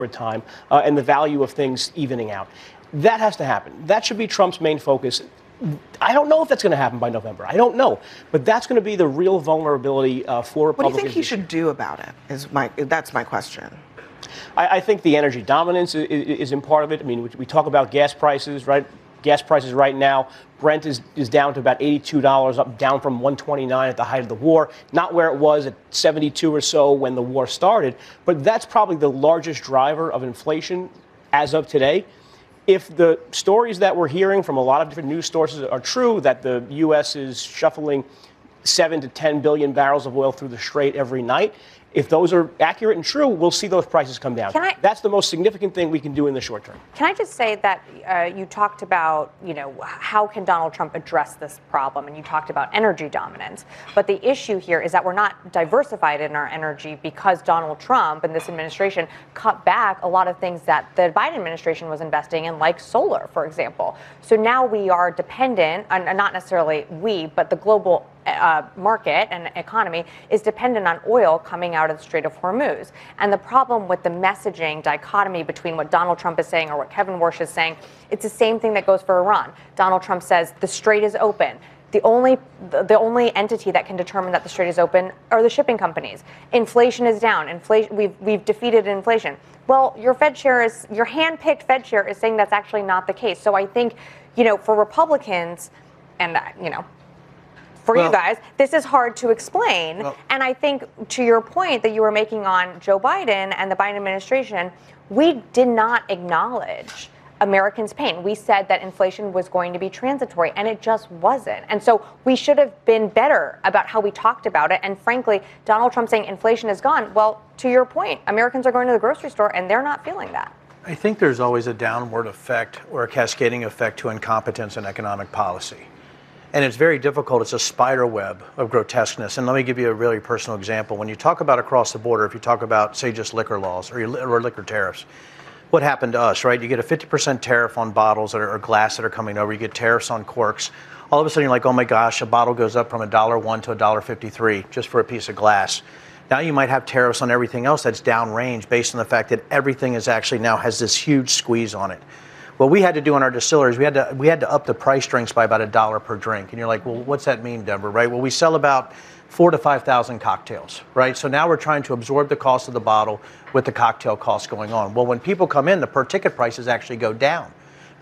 time and the value of things evening out. That has to happen. That should be Trump's main focus. I don't know if that's going to happen by November. I don't know. But that's going to be the real vulnerability for Republicans. What do you think he should do about it? That's my question. I think the energy dominance is in part of it. I mean, we talk about gas prices, right? Gas prices right now, Brent is down to about $82, down from $129 at the height of the war. Not where it was at 72 or so when the war started. But that's probably the largest driver of inflation as of today. If the stories that we're hearing from a lot of different news sources are true, that the U.S. is shuffling 7 to 10 billion barrels of oil through the Strait every night, if those are accurate and true, we'll see those prices come down. That's the most significant thing we can do in the short term. Can I just say that you talked about, how can Donald Trump address this problem? And you talked about energy dominance. But the issue here is that we're not diversified in our energy because Donald Trump and this administration cut back a lot of things that the Biden administration was investing in, like solar, for example. So now we are dependent, not necessarily we, but the global market and economy is dependent on oil coming out of the Strait of Hormuz. And the problem with the messaging dichotomy between what Donald Trump is saying or what Kevin Warsh is saying, it's the same thing that goes for Iran. Donald Trump says the Strait is open. The only entity that can determine that the Strait is open are the shipping companies. Inflation is down. We've defeated inflation. Well, your hand-picked Fed chair is saying that's actually not the case. So I think, for Republicans and, you guys, this is hard to explain. And I think to your point that you were making on Joe Biden and the Biden administration, we did not acknowledge Americans' pain. We said that inflation was going to be transitory, and it just wasn't. And so we should have been better about how we talked about it. And frankly, Donald Trump saying inflation is gone. Well, to your point, Americans are going to the grocery store, and they're not feeling that. I think there's always a downward effect or a cascading effect to incompetence in economic policy. And it's very difficult. It's a spider web of grotesqueness. And let me give you a really personal example. When you talk about across the border, if you talk about, say, just liquor laws or liquor tariffs, what happened to us, right? You get a 50% tariff on bottles or glass that are coming over. You get tariffs on corks. All of a sudden, you're like, oh, my gosh, a bottle goes up from $1.01 to $1.53 just for a piece of glass. Now you might have tariffs on everything else that's downrange based on the fact that everything is actually now has this huge squeeze on it. What we had to do in our distilleries, we had to up the price drinks by about $1 per drink. And you're like, well, what's that mean, Denver, right? Well, we sell about 4,000 to 5,000 cocktails, right? So now we're trying to absorb the cost of the bottle with the cocktail costs going on. Well, when people come in, the per ticket prices actually go down.